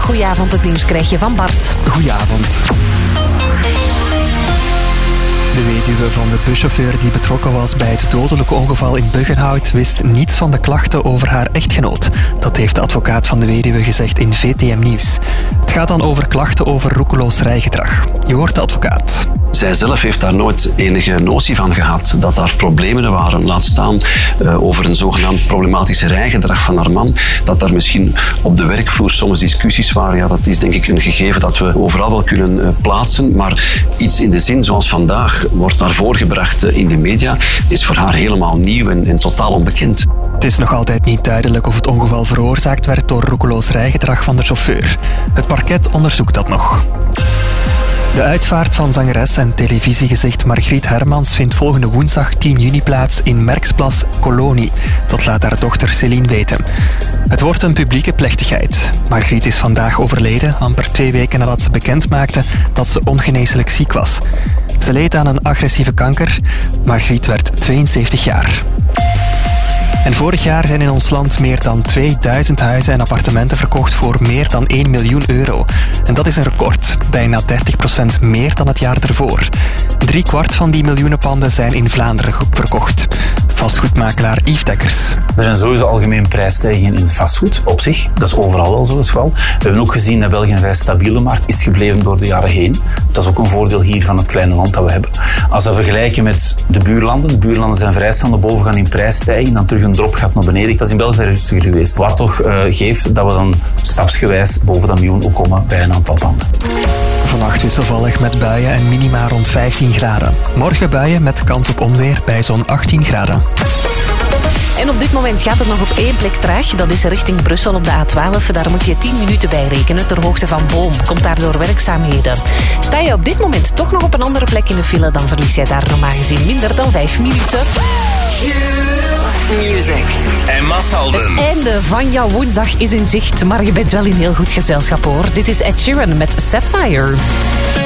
Goedenavond, het nieuws krijg je van Bart. Goedenavond. De weduwe van de buschauffeur die betrokken was bij het dodelijke ongeval in Buggenhout wist niets van de klachten over haar echtgenoot. Dat heeft de advocaat van de weduwe gezegd in VTM Nieuws. Het gaat dan over klachten over roekeloos rijgedrag. Je hoort de advocaat. Zij zelf heeft daar nooit enige notie van gehad dat daar problemen waren. Laat staan over een zogenaamd problematisch rijgedrag van haar man. Dat daar misschien op de werkvloer soms discussies waren. Ja, dat is denk ik een gegeven dat we overal wel kunnen plaatsen. Maar iets in de zin zoals vandaag wordt naar voren gebracht in de media, is voor haar helemaal nieuw en totaal onbekend. Het is nog altijd niet duidelijk of het ongeval veroorzaakt werd door roekeloos rijgedrag van de chauffeur. Het parket onderzoekt dat nog. De uitvaart van zangeres en televisiegezicht Margriet Hermans vindt volgende woensdag 10 juni plaats in Merksplas Kolonie. Dat laat haar dochter Céline weten. Het wordt een publieke plechtigheid. Margriet is vandaag overleden, amper 2 weken nadat ze bekend maakte dat ze ongeneeslijk ziek was. Ze leed aan een agressieve kanker. Margriet werd 72 jaar. En vorig jaar zijn in ons land meer dan 2000 huizen en appartementen verkocht voor meer dan 1 miljoen euro. En dat is een record, bijna 30% meer dan het jaar ervoor. 3/4 van die miljoenen panden zijn in Vlaanderen verkocht. Vastgoedmakelaar Yves Dekkers. Er zijn sowieso algemeen prijsstijgingen in het vastgoed op zich. Dat is overal wel zo. We hebben ook gezien dat België een vrij stabiele markt is gebleven door de jaren heen. Dat is ook een voordeel hier van het kleine land dat we hebben. Als we vergelijken met de buurlanden zijn vrij snel naar boven gaan in prijsstijging, dan terug een drop gaat naar beneden. Dat is in België vrij rustiger geweest. Wat toch geeft dat we dan stapsgewijs boven dat miljoen ook komen bij een aantal panden. Vannacht wisselvallig met buien en minima rond 15 graden. Morgen buien met kans op onweer bij zo'n 18 graden. En op dit moment gaat het nog op 1 plek traag. Dat is richting Brussel op de A12. Daar moet je 10 minuten bij rekenen ter hoogte van Boom. Komt daardoor werkzaamheden. Sta je op dit moment toch nog op een andere plek in de file, dan verlies jij daar normaal gezien minder dan 5 minuten. Music. Emma Salden. Het einde van jouw woensdag is in zicht, maar je bent wel in heel goed gezelschap hoor. Dit is Ed Sheeran met Sapphire.